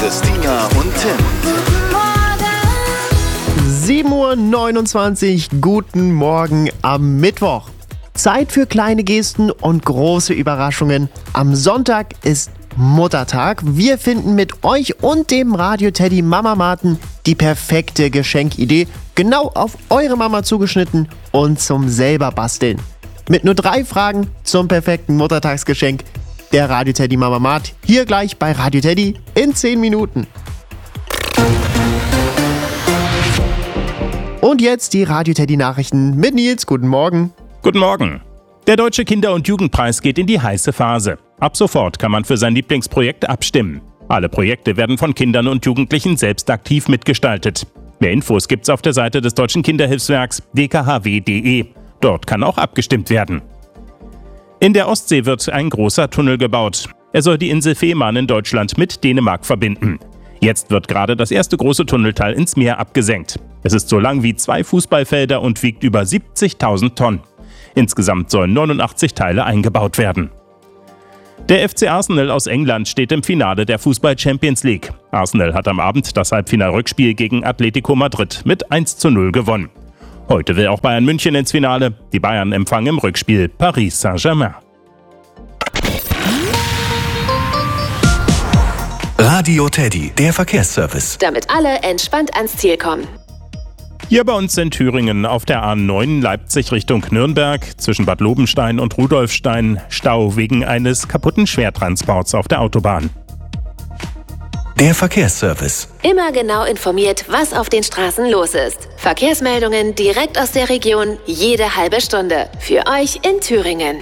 Christina und Tim. 7:29 Uhr, guten Morgen am Mittwoch. Zeit für kleine Gesten und große Überraschungen. Am Sonntag ist Muttertag. Wir finden mit euch und dem Radio-Teddy Mama-Maten die perfekte Geschenkidee, genau auf eure Mama zugeschnitten und zum selber basteln. Mit nur 3 Fragen zum perfekten Muttertagsgeschenk. Der Radio-Teddy Mama-Mat hier gleich bei Radio-Teddy in 10 Minuten. Und jetzt die Radio-Teddy-Nachrichten mit Nils. Guten Morgen. Guten Morgen. Der Deutsche Kinder- und Jugendpreis geht in die heiße Phase. Ab sofort kann man für sein Lieblingsprojekt abstimmen. Alle Projekte werden von Kindern und Jugendlichen selbst aktiv mitgestaltet. Mehr Infos gibt's auf der Seite des Deutschen Kinderhilfswerks dkhw.de. Dort kann auch abgestimmt werden. In der Ostsee wird ein großer Tunnel gebaut. Er soll die Insel Fehmarn in Deutschland mit Dänemark verbinden. Jetzt wird gerade das erste große Tunnelteil ins Meer abgesenkt. Es ist so lang wie 2 Fußballfelder und wiegt über 70.000 Tonnen. Insgesamt sollen 89 Teile eingebaut werden. Der FC Arsenal aus England steht im Finale der Fußball-Champions League. Arsenal hat am Abend das Halbfinal-Rückspiel gegen Atletico Madrid mit 1:0 gewonnen. Heute will auch Bayern München ins Finale. Die Bayern empfangen im Rückspiel Paris Saint-Germain. Radio-Teddy, der Verkehrsservice. Damit alle entspannt ans Ziel kommen. Hier bei uns in Thüringen auf der A9 Leipzig Richtung Nürnberg zwischen Bad Lobenstein und Rudolfstein Stau wegen eines kaputten Schwertransports auf der Autobahn. Der Verkehrsservice. Immer genau informiert, was auf den Straßen los ist. Verkehrsmeldungen direkt aus der Region, jede halbe Stunde. Für euch in Thüringen.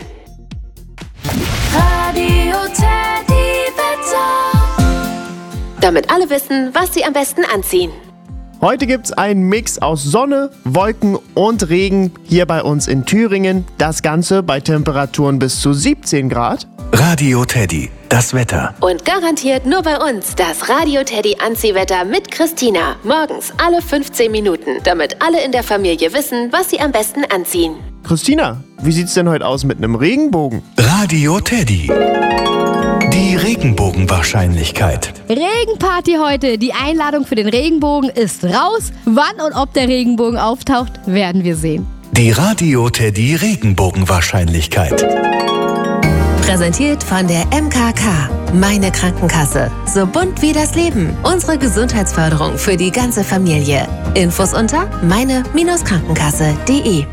Radio-Teddy Wetter. Damit alle wissen, was sie am besten anziehen. Heute gibt's einen Mix aus Sonne, Wolken und Regen hier bei uns in Thüringen. Das Ganze bei Temperaturen bis zu 17 Grad. Radio-Teddy, das Wetter. Und garantiert nur bei uns das Radio-Teddy Anziehwetter mit Christina. Morgens alle 15 Minuten, damit alle in der Familie wissen, was sie am besten anziehen. Christina, wie sieht's denn heute aus mit einem Regenbogen? Radio-Teddy. Die Regenbogenwahrscheinlichkeit. Regenparty heute. Die Einladung für den Regenbogen ist raus. Wann und ob der Regenbogen auftaucht, werden wir sehen. Die Radio-Teddy Regenbogenwahrscheinlichkeit. Präsentiert von der MKK. Meine Krankenkasse. So bunt wie das Leben. Unsere Gesundheitsförderung für die ganze Familie. Infos unter meine-krankenkasse.de.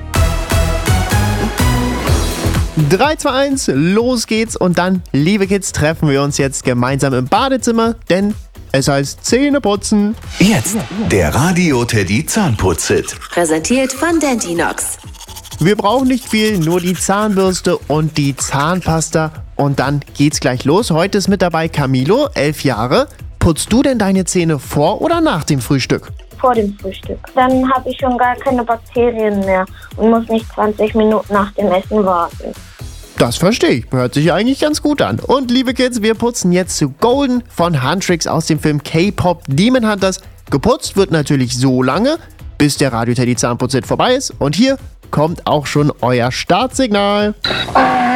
3, 2, 1, los geht's und dann, liebe Kids, treffen wir uns jetzt gemeinsam im Badezimmer, denn es heißt Zähne putzen. Jetzt der Radio-Teddy Zahnputz-Hit. Präsentiert von Dentinox. Wir brauchen nicht viel, nur die Zahnbürste und die Zahnpasta und dann geht's gleich los. Heute ist mit dabei Camilo, 11 Jahre. Putzt du denn deine Zähne vor oder nach dem Frühstück? Vor dem Frühstück. Dann habe ich schon gar keine Bakterien mehr und muss nicht 20 Minuten nach dem Essen warten. Das verstehe ich. Hört sich eigentlich ganz gut an. Und liebe Kids, wir putzen jetzt zu Golden von Huntrix aus dem Film K-Pop Demon Hunters. Geputzt wird natürlich so lange, bis der Radio-Teddy Zahnputz-Hit vorbei ist. Und hier kommt auch schon euer Startsignal.